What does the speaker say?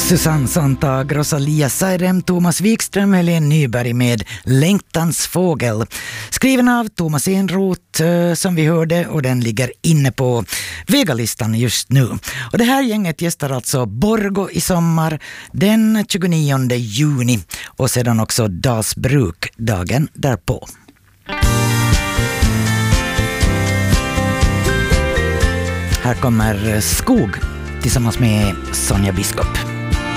Susanne Sontag, Rosalia Seidem, Thomas Wikström, Helene Nyberg med Längtans fågel. Skriven av Thomas Enroth som vi hörde, och den ligger inne på Vegalistan just nu. Och det här gänget gästar alltså Borgå i sommar den 29 juni och sedan också Dalsbruk dagen därpå. Här kommer Skog tillsammans med Sonja Biskop.